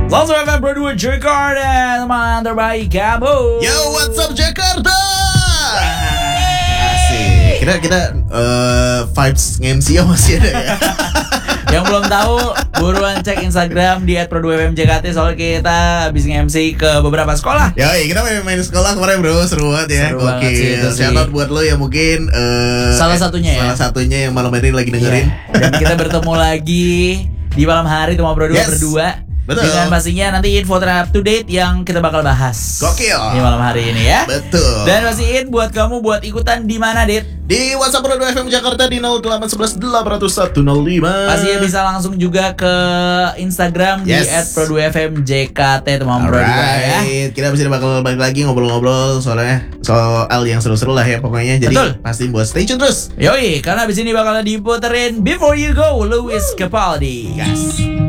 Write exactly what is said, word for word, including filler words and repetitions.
Langsung F M Pro dua Jakarta, teman terbaik kamu. Yo, what's up Jakarta? Asik. Kita kita uh, vibes nge-M C masih ada ya. Yang belum tahu, buruan cek Instagram di et pro dua F M J K T. Soalnya kita habis nge-M C ke beberapa sekolah. Ya, kita main-main sekolah kemarin bro, seru banget ya. Seru banget sih itu sih. Shout out buat lo yang mungkin uh, Salah satunya ya. Salah satunya yang malam ini lagi dengerin. Yeah. Dan kita bertemu lagi di malam hari Tuma Pro dua Yes. berdua. Betul. Dengan pastinya nanti info ter up to date yang kita bakal bahas. Gokil. Di malam hari ini ya. Betul. Dan pastiin buat kamu buat ikutan di mana, Dit? Di WhatsApp Pro dua F M Jakarta di nol delapan satu satu delapan nol satu nol lima. Pastinya bisa langsung juga ke Instagram Yes. di et pro dua F M J K T Tuma Pro dua ya. Alright, kita bisa bakal balik lagi ngobrol-ngobrol soalnya soal yang seru-seru lah ya pokoknya. Jadi Betul. pasti buat stay tune terus. Yoi, karena abis ini bakal diputerin Before You Go, Louis Capaldi. Gas.